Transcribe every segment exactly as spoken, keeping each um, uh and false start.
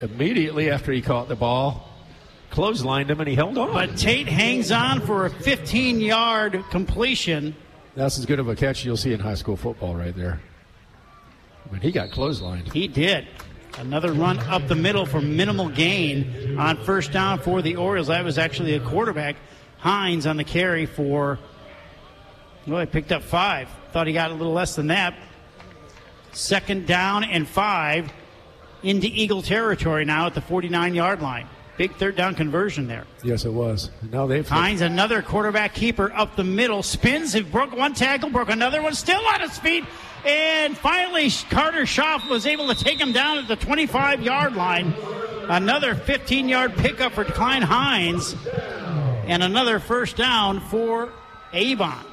immediately after he caught the ball, clotheslined him, and he held on. But Tate hangs on for a fifteen-yard completion. That's as good of a catch you'll see in high school football right there. I mean, he got clotheslined. He did. Another run up the middle for minimal gain on first down for the Orioles. That was actually a quarterback, Hines, on the carry for, well, he picked up five. Thought he got a little less than that. Second down and five into Eagle territory now at the forty-nine-yard line. Big third down conversion there. Yes, it was. Now they've Hines, another quarterback keeper up the middle, spins. He broke one tackle, broke another one, still on his feet. And finally, Carter Schaff was able to take him down at the twenty-five-yard line. Another fifteen-yard pickup for Klein Hines. And another first down for Avon.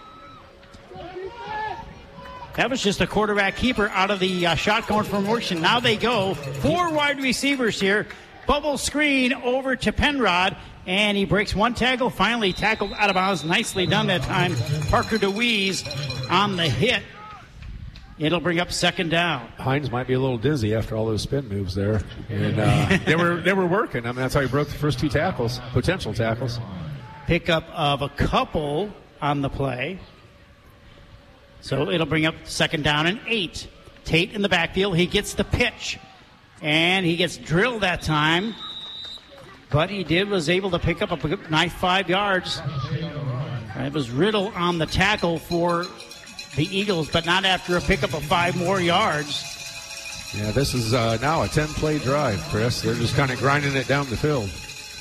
That was just a quarterback keeper out of the uh, shotgun formation. Now they go. Four wide receivers here. Bubble screen over to Penrod. And he breaks one tackle. Finally tackled out of bounds. Nicely done that time. Parker DeWeese on the hit. It'll bring up second down. Hines might be a little dizzy after all those spin moves there. And uh, they were they were working. I mean, that's how he broke the first two tackles, potential tackles. Pickup of a couple on the play. So it'll bring up second down and eight. Tate in the backfield. He gets the pitch. And he gets drilled that time. But he did was able to pick up a nice five yards. It was Riddle on the tackle for the Eagles, but not after a pickup of five more yards. Yeah, this is uh, now a ten-play drive, Chris. They're just kind of grinding it down the field.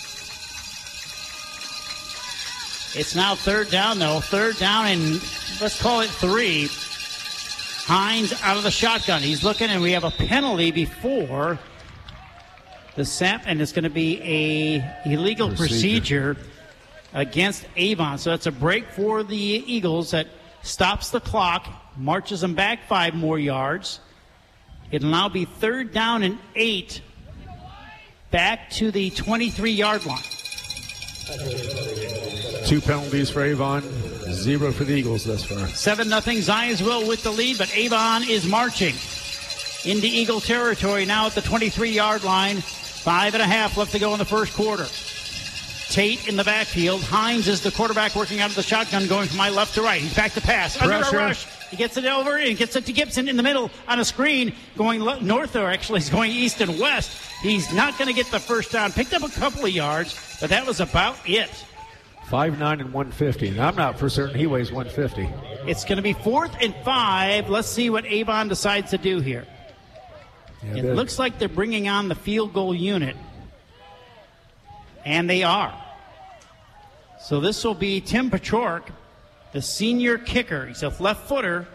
It's now third down, though. Third down and let's call it three. Hines out of the shotgun. He's looking, and we have a penalty before the snap, and it's going to be a illegal procedure. procedure against Avon. So that's a break for the Eagles that stops the clock, marches them back five more yards. It'll now be third down and eight, back to the twenty-three-yard line. Two penalties for Avon, zero for the Eagles thus far. seven nothing Zionsville with the lead, but Avon is marching into Eagle territory now at the twenty-three-yard line. Five and a half left to go in the first quarter. Tate in the backfield. Hines is the quarterback working out of the shotgun, going from my left to right. He's back to pass. Pressure. Under a rush. He gets it over and gets it to Gibson in the middle on a screen, going north, or actually he's going east and west. He's not going to get the first down. Picked up a couple of yards, but that was about it. five nine and one fifty, and I'm not for certain he weighs one fifty. It's going to be fourth and five. Let's see what Avon decides to do here. Yeah, it looks like they're bringing on the field goal unit, and they are. So this will be Tim Pachork, the senior kicker. He's a left footer.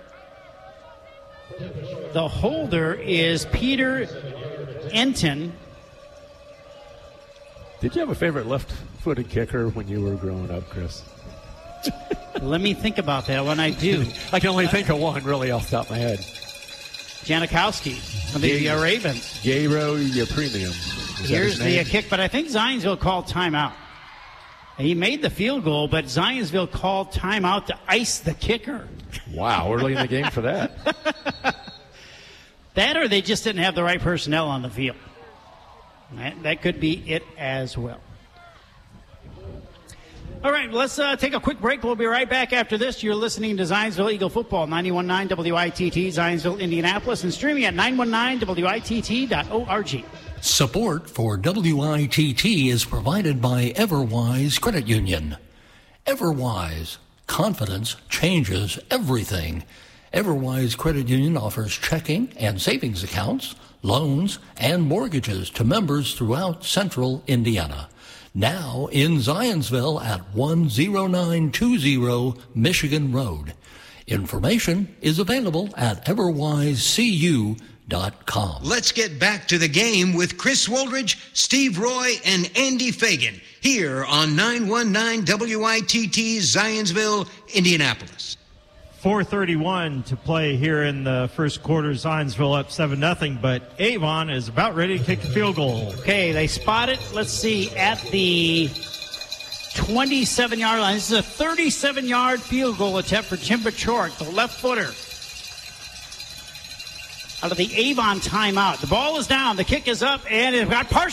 The holder is Peter Enton. Did you have a favorite left-footed kicker when you were growing up, Chris? Let me think about that when I do. I can only think of one really off the top of my head. Janikowski of the uh, Ravens. Gairo Premium. Here's the uh, kick, but I think Zionsville called timeout. He made the field goal, but Zionsville called timeout to ice the kicker. Wow, early in the game for that. That or they just didn't have the right personnel on the field. That, that could be it as well. All right, let's uh, take a quick break. We'll be right back after this. You're listening to Zionsville Eagle Football, ninety-one point nine W I T T, Zionsville, Indianapolis, and streaming at nine one nine W I T T dot org. Support for W I T T is provided by Everwise Credit Union. Everwise, confidence changes everything. Everwise Credit Union offers checking and savings accounts, loans, and mortgages to members throughout central Indiana. Now in Zionsville at one oh nine two oh Michigan Road. Information is available at everwise c u dot com. Let's get back to the game with Chris Woldridge, Steve Roy, and Andy Fagan here on nine one nine W I T T Zionsville, Indianapolis. four thirty-one to play here in the first quarter. Zionsville up seven nothing, but Avon is about ready to kick the field goal. Okay, they spot it. Let's see, at the twenty-seven-yard line. This is a thirty-seven-yard field goal attempt for Tim Pachork, the left footer. out of the Avon timeout. The ball is down. The kick is up, and it got partial.